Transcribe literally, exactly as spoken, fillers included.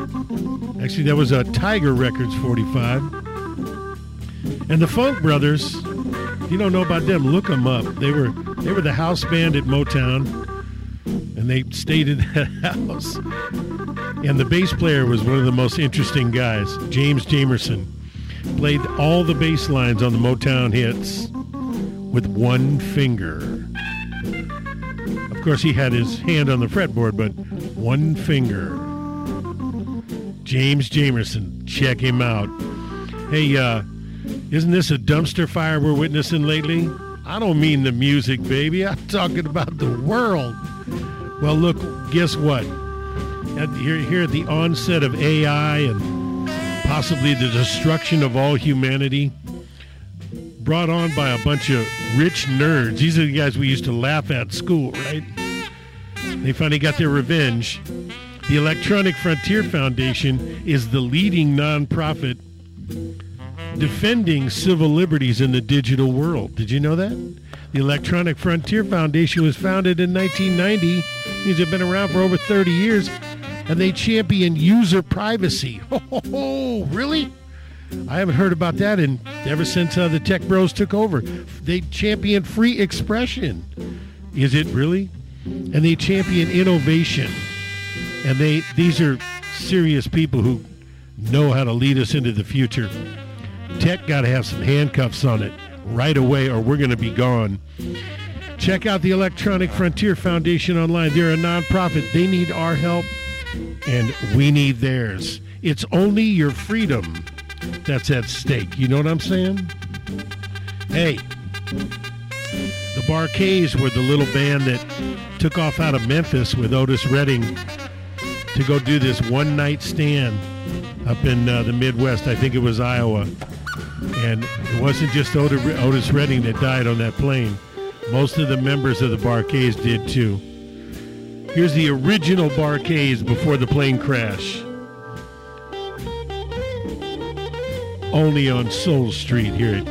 Actually, that was a Tiger Records forty-five. And the Funk Brothers, if you don't know about them, look them up. They were they were the house band at Motown, and they stayed in that house. And the bass player was one of the most interesting guys, James Jamerson. Played all the bass lines on the Motown hits with one finger. Of course, he had his hand on the fretboard, but one finger. James Jamerson, check him out. Hey, uh, isn't this a dumpster fire we're witnessing lately? I don't mean the music, baby. I'm talking about the world. Well, look, guess what? At, here, here at the onset of A I and possibly the destruction of all humanity, brought on by a bunch of rich nerds. These are the guys we used to laugh at at school, right? They finally got their revenge. The Electronic Frontier Foundation is the leading nonprofit defending civil liberties in the digital world. Did you know that? The Electronic Frontier Foundation was founded in nineteen ninety. These have been around for over thirty years, and they champion user privacy. Oh, really? I haven't heard about that in ever since uh, the tech bros took over. They champion free expression. Is it really? And they champion innovation. And they these are serious people who know how to lead us into the future. Tech got to have some handcuffs on it right away, or we're going to be gone. Check out the Electronic Frontier Foundation online. They're a nonprofit. They need our help, and we need theirs. It's only your freedom that's at stake. You know what I'm saying? Hey, the Bar-Kays were the little band that took off out of Memphis with Otis Redding to go do this one-night stand up in uh, the Midwest. I think it was Iowa. And it wasn't just Otis, Otis Redding that died on that plane. Most of the members of the Bar-Kays did too. Here's the original Bar-Kays before the plane crash. Only on Soul Street here at